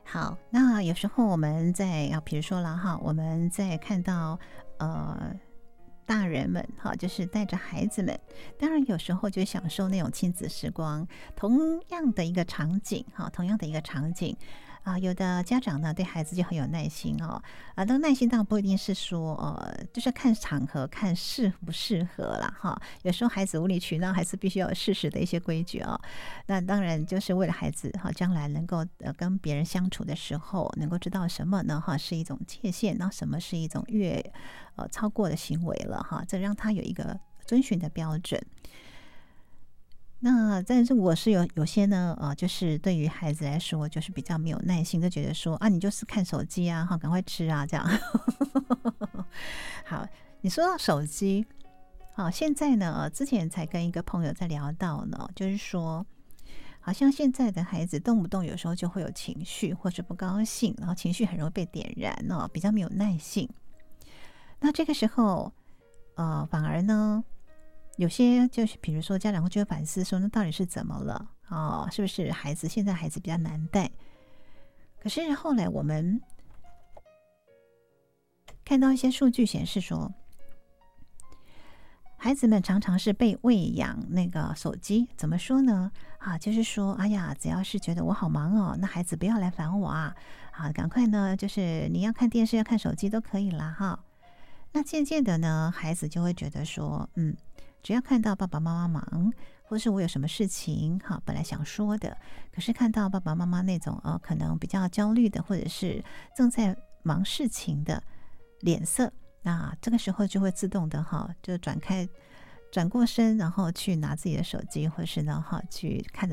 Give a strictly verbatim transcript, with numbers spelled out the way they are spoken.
好，那有时候我们在啊，比如说了哈，我们在看到呃大人们哈，就是带着孩子们，当然有时候就享受那种亲子时光。同样的一个场景哈，同样的一个场景啊，有的家长呢对孩子就很有耐心哦，啊，那个耐心当然不一定是说呃，就是看场合看适不适合啦哈。有时候孩子无理取闹，还是必须要有适时的一些规矩哦。那当然就是为了孩子哈，将来能够呃跟别人相处的时候，能够知道什么呢哈是一种界限，那什么是一种越呃超过的行为了哈，这让他有一个遵循的标准。那但是我是有有些呢，呃，就是对于孩子来说，就是比较没有耐心，就觉得说啊，你就是看手机啊，哈，赶快吃啊，这样。好，你说到手机，好，现在呢，之前才跟一个朋友在聊到呢，就是说，好像现在的孩子动不动有时候就会有情绪，或是不高兴，然后情绪很容易被点燃哦，比较没有耐性。那这个时候，呃，反而呢，有些就是比如说家长会就会反思说，那到底是怎么了？哦，是不是孩子现在孩子比较难带？可是后来我们看到一些数据显示说，孩子们常常是被喂养那个手机，怎么说呢？啊，就是说，哎呀，只要是觉得我好忙哦，那孩子不要来烦我啊，啊，赶快呢，就是你要看电视要看手机都可以啦，哈。那渐渐的呢，孩子就会觉得说，嗯，只要看到爸爸妈妈忙，或是我有什么事情哈，本来想说的，可是看到爸爸妈妈那种呃，可能比较焦虑的，或者是正在忙事情的脸色，那这个时候就会自动的哈，就转开转过身，然后去拿自己的手机，或是呢哈去看着